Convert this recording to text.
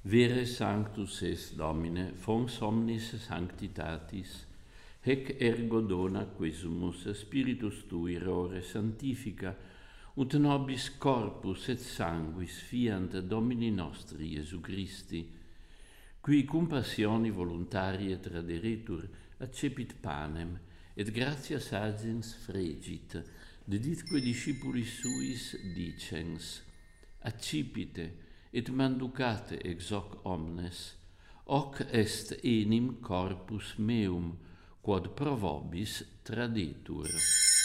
Vere sanctus es Domine, fons omnis sanctitatis, hec ergo dona quesumus spiritus tui rore santifica, ut nobis corpus et sanguis fiant Domini nostri Iesu Christi, qui cum passioni voluntarie traderetur, accepit panem, et gratias agens fregit, deditque discipulis suis dicens, accipite, et manducate ex hoc omnes, hoc est enim corpus meum, quod pro vobis tradetur.